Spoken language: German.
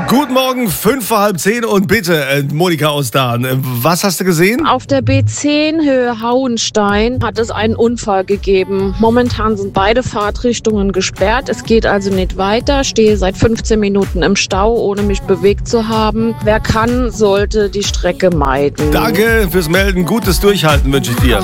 Guten Morgen, 5:30 und bitte, Monika aus Dahn, was hast du gesehen? Auf der B10 Höhe Hauenstein hat es einen Unfall gegeben. Momentan sind beide Fahrtrichtungen gesperrt. Es geht also nicht weiter. Stehe seit 15 Minuten im Stau, ohne mich bewegt zu haben. Wer kann, sollte die Strecke meiden. Danke fürs Melden, gutes Durchhalten wünsche ich dir.